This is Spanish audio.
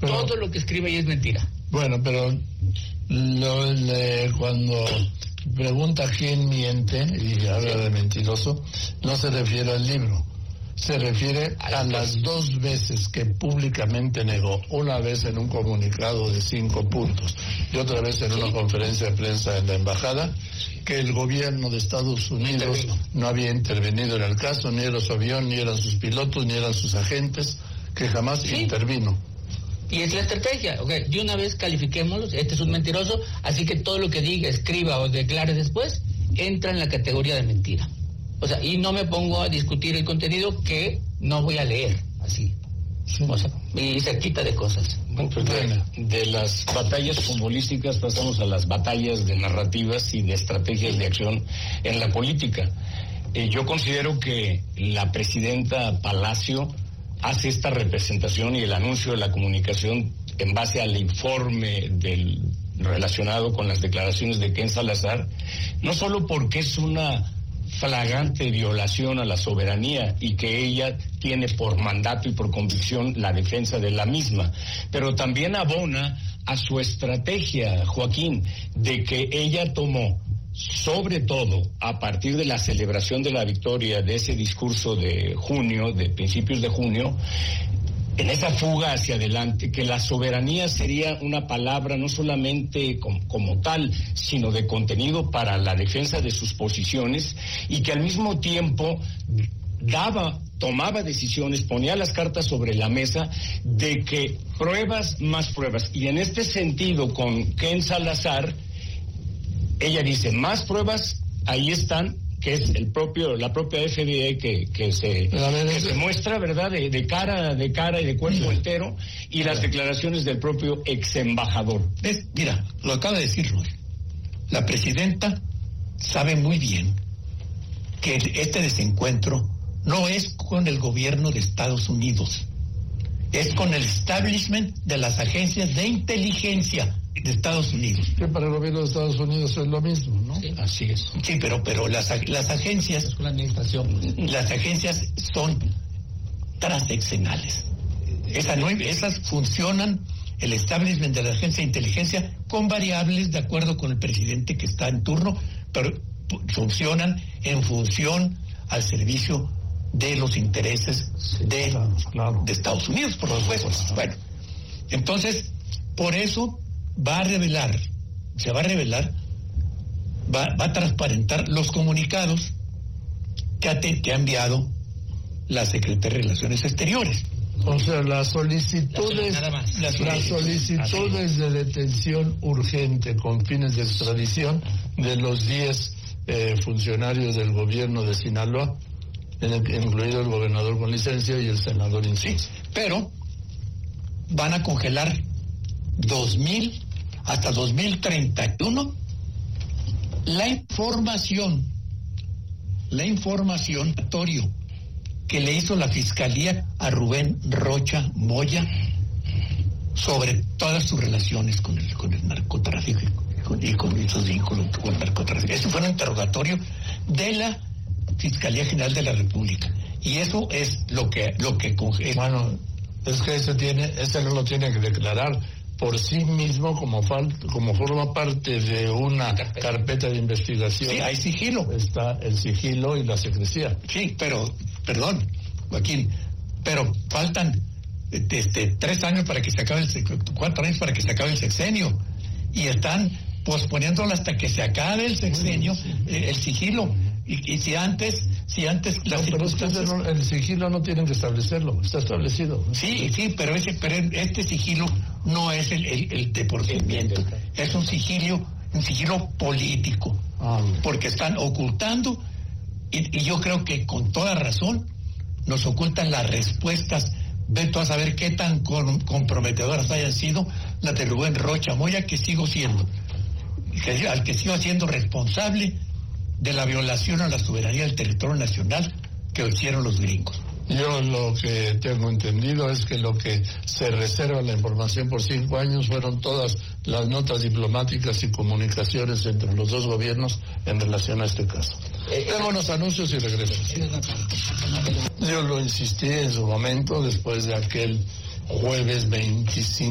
todo lo que escribe ahí es mentira. Bueno, pero cuando pregunta quién miente y habla de mentiroso, no se refiere al libro. Se refiere a las 2 veces que públicamente negó, una vez en un comunicado de 5 puntos y otra vez en una conferencia de prensa en la embajada, que el gobierno de Estados Unidos no había intervenido en el caso, ni era su avión, ni eran sus pilotos, ni eran sus agentes, que jamás intervino. Y es la estrategia, de una vez califiquémoslo, este es un mentiroso, así que todo lo que diga, escriba o declare después, entra en la categoría de mentira. Y no me pongo a discutir el contenido que no voy a leer, así. Sí. Y se quita de cosas. Bueno, pues de las batallas futbolísticas pasamos a las batallas de narrativas y de estrategias de acción en la política. Yo considero que la presidenta Palacio hace esta representación y el anuncio de la comunicación en base al informe relacionado con las declaraciones de Ken Salazar, no solo porque es una flagrante violación a la soberanía y que ella tiene por mandato y por convicción la defensa de la misma, pero también abona a su estrategia, Joaquín, de que ella tomó, sobre todo a partir de la celebración de la victoria de ese discurso de principios de junio, en esa fuga hacia adelante, que la soberanía sería una palabra no solamente como tal, sino de contenido para la defensa de sus posiciones, y que al mismo tiempo tomaba decisiones, ponía las cartas sobre la mesa de que pruebas más pruebas. Y en este sentido, con Ken Salazar, ella dice, más pruebas, ahí están, que es la propia FDA que se muestra, ¿verdad?, de cara y de cuerpo entero, y las declaraciones del propio ex embajador. Mira, lo acaba de decir Roy. La presidenta sabe muy bien que este desencuentro no es con el gobierno de Estados Unidos, es con el establishment de las agencias de inteligencia de Estados Unidos. Que para el gobierno de Estados Unidos es lo mismo, ¿no? Sí, así es. Sí, pero las agencias, es una administración. Las agencias son transeccionales. Esas funcionan, el establishment de la agencia de inteligencia, con variables de acuerdo con el presidente que está en turno, pero funcionan en función al servicio de los intereses de Estados Unidos, por supuesto. Bueno, entonces, por eso va a revelar, va a transparentar los comunicados que ha enviado la Secretaría de Relaciones Exteriores. O sea, las solicitudes de detención urgente con fines de extradición de los 10 funcionarios del gobierno de Sinaloa, incluido el gobernador con licencia y el senador inciso. Pero van a congelar 2000 hasta 2031 la información que le hizo la Fiscalía a Rubén Rocha Moya sobre todas sus relaciones con el narcotráfico y con esos vínculos con el narcotráfico. Eso fue un interrogatorio de la Fiscalía General de la República, y eso es lo que bueno, es que ese no lo tiene que declarar por sí mismo como forma parte de una carpeta de investigación. Sí, hay sigilo. Está el sigilo y la secrecía. Sí, pero, perdón, Joaquín, pero faltan 3 años para que se acabe 4 años para que se acabe el sexenio, y están posponiéndolo hasta que se acabe el sexenio, el sigilo. Y si antes las circunstancias... el sigilo no tienen que establecerlo, está establecido. Sí, pero este sigilo no es el de procedimiento, es un sigilo político, porque están ocultando, y yo creo que con toda razón nos ocultan las respuestas. Ve tú a saber qué tan comprometedoras hayan sido las de Rubén Rocha Moya, al que sigo siendo responsable de la violación a la soberanía del territorio nacional que hicieron los gringos. Yo lo que tengo entendido es que lo que se reserva la información por 5 años fueron todas las notas diplomáticas y comunicaciones entre los dos gobiernos en relación a este caso. Tengo unos anuncios y regreso. Yo lo insistí en su momento después de aquel jueves 25